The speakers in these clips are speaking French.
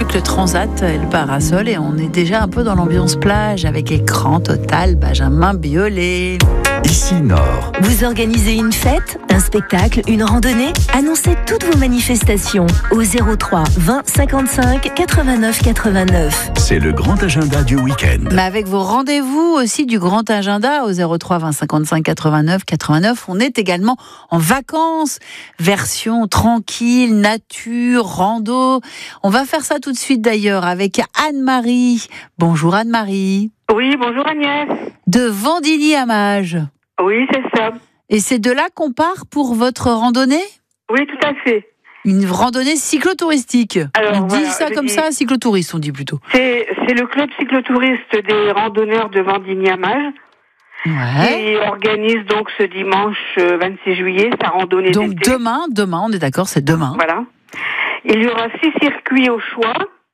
avec le transat et le parasol et on est déjà un peu dans l'ambiance plage avec écran total Benjamin Biolay. Ici Nord. Vous organisez une fête, un spectacle, une randonnée? Annoncez toutes vos manifestations au 03 20 55 89 89. C'est le grand agenda du week-end. Mais avec vos rendez-vous aussi du grand agenda au 03 20 55 89 89, on est également en vacances, version tranquille, nature, rando. On va faire ça tout de suite d'ailleurs avec Anne-Marie. Bonjour Anne-Marie. Oui, bonjour Agnès. De Vendigny-à-Mages. Oui, c'est ça. Et c'est de là qu'on part pour votre randonnée ? Oui, tout à fait. Une randonnée cyclotouristique. Alors, on dit voilà, ça comme ça, cyclotouriste, on dit plutôt. C'est le club cyclotouriste des randonneurs de Vendigny-à-Mages. Ouais. Et organise donc ce dimanche 26 juillet sa randonnée Donc d'été. demain, on est d'accord, c'est demain. Voilà. Il y aura 6 circuits au choix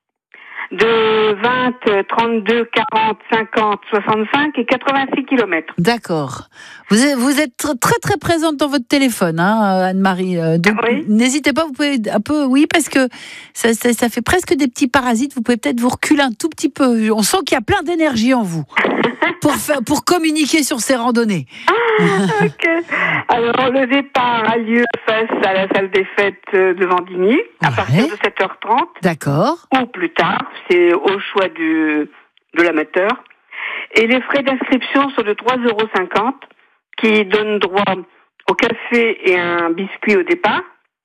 de 20, 32, 40, 50, 65 et 86 km. D'accord. Vous êtes très très présente dans votre téléphone, hein, Anne-Marie. Donc Oui. n'hésitez pas, vous pouvez un peu, oui, parce que ça fait presque des petits parasites. Vous pouvez peut-être vous reculer un tout petit peu. On sent qu'il y a plein d'énergie en vous pour communiquer sur ces randonnées. Ok. Alors le départ a lieu face à la salle des fêtes de Vendigny à partir de 7h30 D'accord. ou plus tard. C'est au choix de l'amateur. Et les frais d'inscription sont de 3,50 € qui donnent droit au café et un biscuit au départ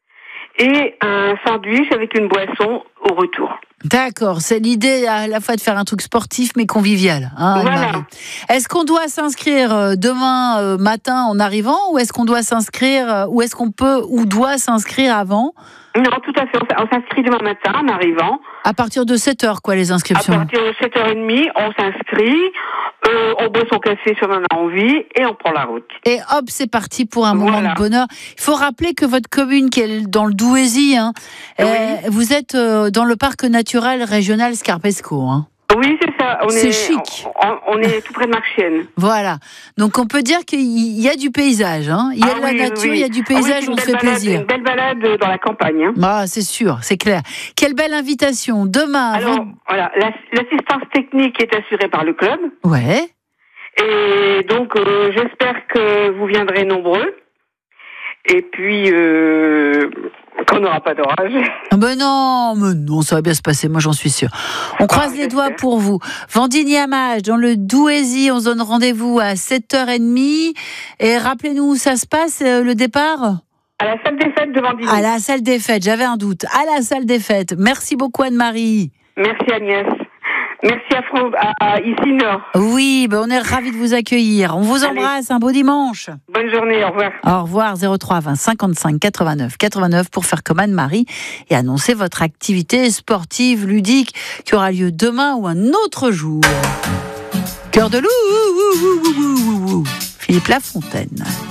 et un sandwich avec une boisson au retour. D'accord, c'est l'idée à la fois de faire un truc sportif mais convivial. Hein, Voilà. Anne-Marie. Est-ce qu'on doit s'inscrire demain matin en arrivant ou est-ce qu'on doit s'inscrire ou est-ce qu'on peut ou doit s'inscrire avant ? Non, tout à fait. On s'inscrit demain matin en arrivant. À partir de 7h, quoi, les À inscriptions. partir de 7h30, on s'inscrit, on boit son café si on en a envie et on prend la route. Et hop, c'est parti pour un moment Voilà. de bonheur. Il faut rappeler que votre commune, qui est dans le Douaisis, hein, Oui. vous êtes dans le parc naturel régional Scarpesco. Hein. Oui, c'est ça. C'est chic. On est tout près de Marchienne. Voilà. Donc on peut dire qu'il y a du paysage. Hein. Il y a de la nature, il y a du paysage, on se fait plaisir. Une belle balade dans la campagne. Hein. Ah, c'est sûr, c'est clair. Quelle belle invitation. Demain, Alors, voilà, l'assistance technique est assurée par le club. Ouais. Et donc, j'espère que vous viendrez nombreux. Et puis, qu'on n'aura pas d'orage. Mais non, ça va bien se passer, moi j'en suis sûre. On croise les doigts pour vous. Vendigny-à-Mages, dans le Douaisis, on se donne rendez-vous à 7h30. Et rappelez-nous où ça se passe, le départ ? À la salle des fêtes de Vendigny. À la salle des fêtes, j'avais un doute. À la salle des fêtes. Merci beaucoup Anne-Marie. Merci Agnès. Merci à Ici Nord. Oui, on est ravis de vous accueillir. On vous embrasse, un beau dimanche. Bonne journée, au revoir. Au revoir, 03 20 55 89 89 pour faire comme Anne-Marie et annoncer votre activité sportive, ludique qui aura lieu demain ou un autre jour. Cœur de loup, Philippe Lafontaine.